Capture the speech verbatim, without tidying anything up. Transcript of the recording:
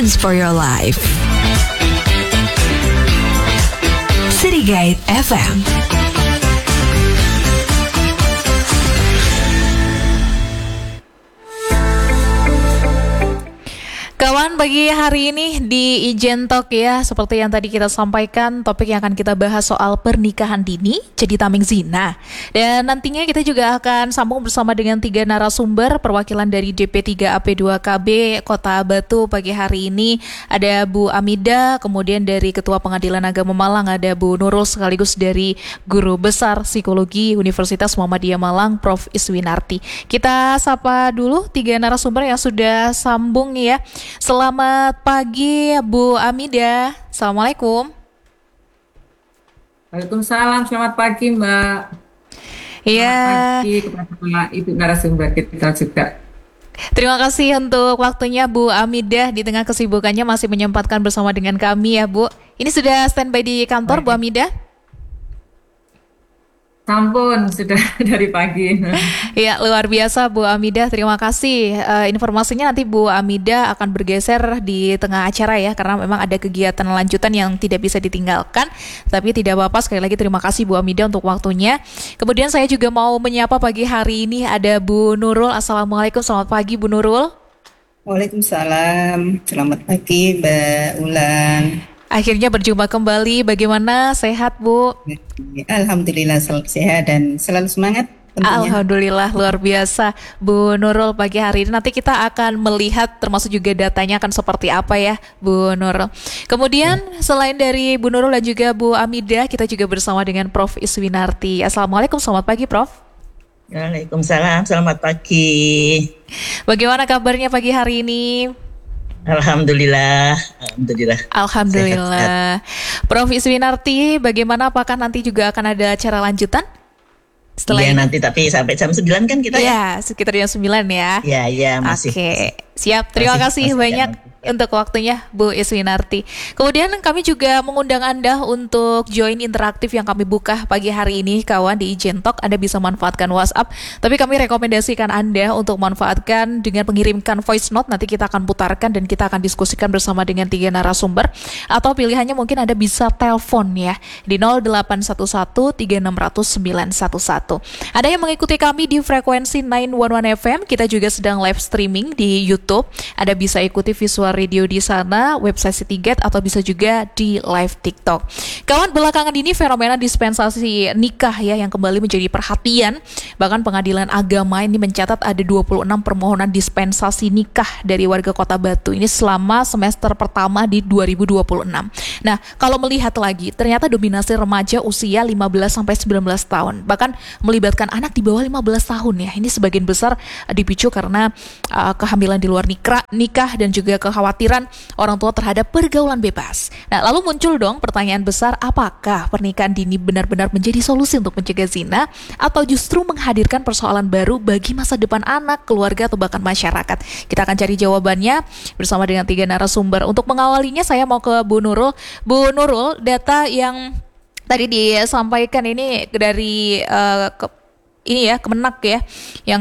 Guidance for your life. City Guide F M. Kawan, pagi hari ini di Ijen Talk ya, seperti yang tadi kita sampaikan, topik yang akan kita bahas soal pernikahan dini jadi tameng zina. Dan nantinya kita juga akan sambung bersama dengan tiga narasumber perwakilan dari D P tiga A P dua K B Kota Batu. Pagi hari ini ada Bu Amida, kemudian dari Ketua Pengadilan Agama Malang ada Bu Nurul, sekaligus dari Guru Besar Psikologi Universitas Muhammadiyah Malang, Profesor Iswinarti. Kita sapa dulu tiga narasumber yang sudah sambung ya. Selamat pagi Bu Amida. Assalamualaikum. Waalaikumsalam, selamat pagi Mbak. Iya. Selamat pagi kepada ibu narasumber kita juga. Terima kasih untuk waktunya Bu Amida, di tengah kesibukannya masih menyempatkan bersama dengan kami ya Bu. Ini sudah standby di kantor. Baik. Bu Amida? Sampun, sudah dari pagi. Ya, luar biasa Bu Amida, terima kasih. Uh, informasinya nanti Bu Amida akan bergeser di tengah acara ya, karena memang ada kegiatan lanjutan yang tidak bisa ditinggalkan. Tapi tidak apa-apa, sekali lagi terima kasih Bu Amida untuk waktunya. Kemudian saya juga mau menyapa pagi hari ini ada Bu Nurul. Assalamualaikum, selamat pagi Bu Nurul. Waalaikumsalam, selamat pagi Mbak Ulan. Akhirnya berjumpa kembali, bagaimana, sehat Bu? Alhamdulillah selalu sehat dan selalu semangat tentunya. Alhamdulillah, luar biasa Bu Nurul pagi hari ini. Nanti kita akan melihat termasuk juga datanya akan seperti apa ya Bu Nurul. Kemudian ya, selain dari Bu Nurul dan juga Bu Amida, kita juga bersama dengan Profesor Iswinarti. Assalamualaikum, selamat pagi Prof. Waalaikumsalam, selamat pagi. Bagaimana kabarnya pagi hari ini? Alhamdulillah, Alhamdulillah. Alhamdulillah. Profesor Iswinarti, bagaimana, apakah nanti juga akan ada acara lanjutan? Setelah ya ini? Nanti, tapi sampai jam sembilan kan kita ya? Ya, sekitar jam sembilan ya. Ya, ya masih. Oke, siap. Terima masih, kasih masih banyak jalan. Untuk waktunya Bu Iswinarti. Kemudian kami juga mengundang Anda untuk join interaktif yang kami buka pagi hari ini kawan di Ijen Talk. Anda bisa manfaatkan WhatsApp, tapi kami rekomendasikan Anda untuk manfaatkan dengan mengirimkan voice note. Nanti kita akan putarkan dan kita akan diskusikan bersama dengan tiga narasumber. Atau pilihannya mungkin Anda bisa telepon ya di nol delapan satu satu tiga enam nol nol sembilan satu satu. Ada yang mengikuti kami di frekuensi sembilan satu satu F M. Kita juga sedang live streaming di YouTube. Anda bisa ikuti visual radio di sana, website Citygate, atau bisa juga di live TikTok. Kawan, belakangan ini fenomena dispensasi nikah ya yang kembali menjadi perhatian. Bahkan Pengadilan Agama ini mencatat ada dua puluh enam permohonan dispensasi nikah dari warga Kota Batu ini selama semester pertama di dua ribu dua puluh enam. Nah, kalau melihat lagi, ternyata dominasi remaja usia lima belas sampai sembilan belas tahun. Bahkan melibatkan anak di bawah lima belas tahun ya. Ini sebagian besar dipicu karena uh, kehamilan di luar nikah, nikah dan juga kekhawatiran orang tua terhadap pergaulan bebas. Nah, lalu muncul dong pertanyaan besar, apakah pernikahan dini benar-benar menjadi solusi untuk mencegah zina atau justru menghadirkan persoalan baru bagi masa depan anak, keluarga, atau bahkan masyarakat? Kita akan cari jawabannya bersama dengan tiga narasumber. Untuk mengawalinya saya mau ke Bu Nurul. Bu Nurul, data yang tadi disampaikan ini dari uh, ke, ini ya Kemenak ya, yang